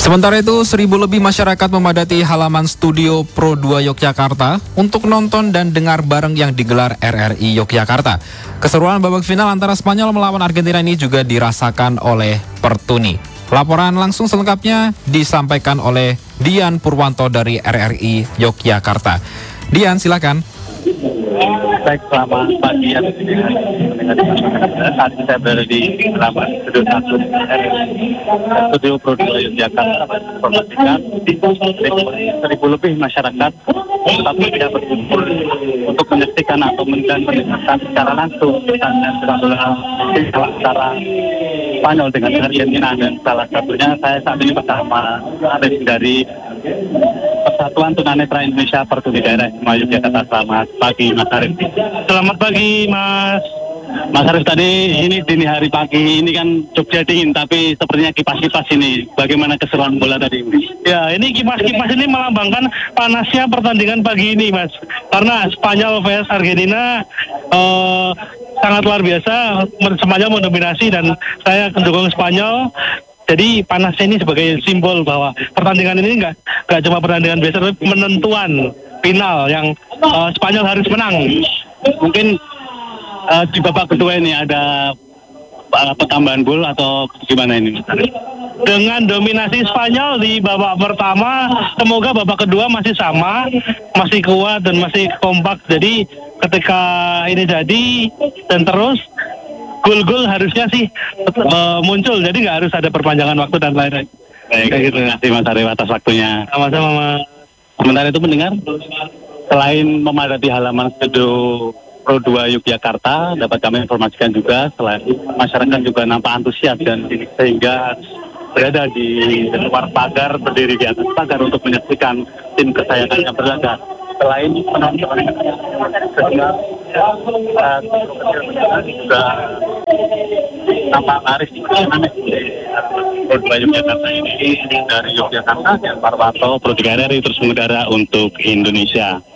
Sementara itu, 1.000 lebih masyarakat memadati halaman studio Pro 2 Yogyakarta untuk nonton dan dengar bareng yang digelar RRI Yogyakarta. Keseruan babak final antara Spanyol melawan Argentina ini juga dirasakan oleh Pertuni. Laporan langsung selengkapnya disampaikan oleh Dian Purwanto dari RRI Yogyakarta. Dian, silakan. Baik, selamat pagi. Saat ini saya berada di halaman studio 1 studio Pro 2 Yogyakarta. Informasikan 1.000 lebih masyarakat tetap tidak berkumpul untuk menyaksikan atau mendengarkan secara langsung pertandingan sepak bola antara Spanyol dengan Argentina, dan salah satunya saya saat ini bersama dari Persatuan Tunanetra Indonesia Pertuni Daerah Istimewa Yogyakarta. Selamat pagi, Mas Arif. Selamat pagi, Mas. Mas Arif, tadi ini dini hari pagi ini kan Jogja dingin, tapi sepertinya kipas-kipas ini. Bagaimana keseruan bola tadi ini? Ya, ini kipas-kipas ini melambangkan panasnya pertandingan pagi ini, Mas. Karena Spanyol vs Argentina sangat luar biasa. Spanyol mendominasi dan saya mendukung Spanyol. Jadi panasnya ini sebagai simbol bahwa pertandingan ini nggak cuma pertandingan biasa, tapi penentuan final yang Spanyol harus menang. Mungkin di babak kedua ini ada pertambahan gol atau gimana ini, Mas Arif? Dengan dominasi Spanyol di babak pertama, semoga babak kedua masih sama, masih kuat dan masih kompak. Jadi ketika ini jadi dan terus gol-gol harusnya sih muncul, jadi nggak harus ada perpanjangan waktu dan lain-lain. Baik, terima kasih Mas Arif atas waktunya. Sama-sama, Mas. Sementara itu mendengar, selain memadati halaman studio Pro 2 Yogyakarta, dapat kami informasikan juga selain masyarakat juga nampak antusias dan sehingga berada di luar pagar, berdiri di atas pagar untuk menyaksikan tim kesayangannya berlaga. Selain penonton sehingga juga nampak laris Pro 2 Yogyakarta ini dari Yogyakarta, Dian Purwanto, Pro 3 RRI terus mengudara untuk Indonesia.